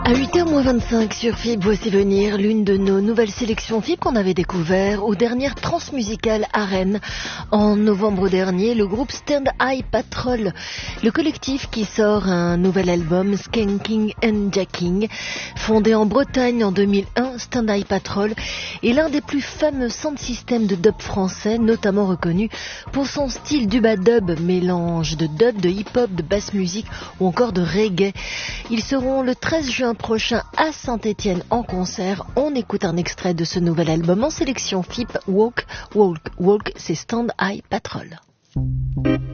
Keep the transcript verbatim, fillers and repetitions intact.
À huit heures moins vingt-cinq sur F I B, voici venir l'une de nos nouvelles sélections F I B qu'on avait découvert aux dernières transmusicales à Rennes. En novembre dernier, le groupe Stand Eye Patrol, le collectif qui sort un nouvel album, Skanking and Jacking, fondé en Bretagne en deux mille un, Stand Eye Patrol est l'un des plus fameux sound systems de dub français, notamment reconnu pour son style dub-a-dub, mélange de dub, de hip-hop, de basse musique ou encore de reggae. Ils seront le treize juin prochain à Saint-Étienne en concert. On écoute un extrait de ce nouvel album en sélection F I B. Walk, Walk, Walk, c'est Stand Eye Patrol.